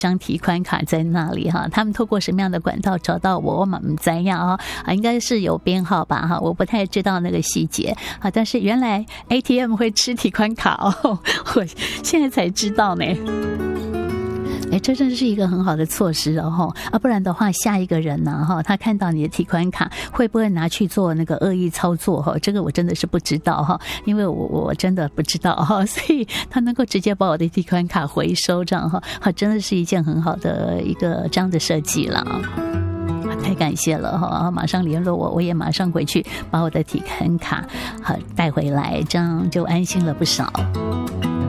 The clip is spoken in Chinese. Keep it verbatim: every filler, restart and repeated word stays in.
张提款卡在那里哈，他们透过什么样的管道找到我，我们不知道啊，应该是有编号吧哈，我不太知道那个细节啊，但是原来 A T M 会吃提款卡哦，我现在才知道呢。哎，这真是一个很好的措施哦，啊，不然的话，下一个人呢，哈，他看到你的提款卡，会不会拿去做那个恶意操作？哈，这个我真的是不知道哈，因为我我真的不知道哈，所以他能够直接把我的提款卡回收，这样哈，好，真的是一件很好的一个这样的设计了。太感谢了哈！马上联络我，我也马上回去把我的提款卡好带回来，这样就安心了不少。